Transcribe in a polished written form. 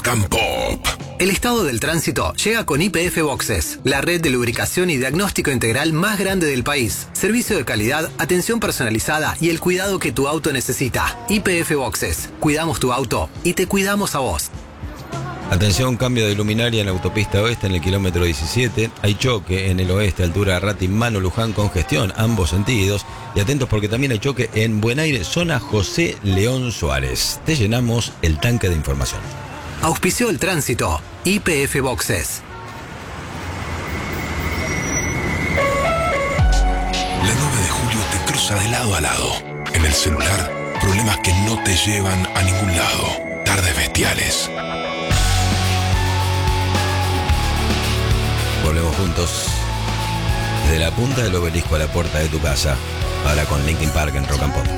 and Pop. El estado del tránsito llega con YPF Boxes, la red de lubricación y diagnóstico integral más grande del país. Servicio de calidad, atención personalizada y el cuidado que tu auto necesita. YPF Boxes. Cuidamos tu auto y te cuidamos a vos. Atención, cambio de luminaria en la autopista oeste en el kilómetro 17. Hay choque en el oeste, altura Ratimano, Luján, congestión, ambos sentidos. Y atentos porque también hay choque en Buen Aire, zona José León Suárez. Te llenamos el tanque de información. Auspició el tránsito. YPF Boxes. La 9 de julio te cruza de lado a lado. En el celular, problemas que no te llevan a ningún lado. Tardes bestiales. Volvemos juntos desde la punta del obelisco a la puerta de tu casa. Ahora con Linkin Park en Rock and Pop.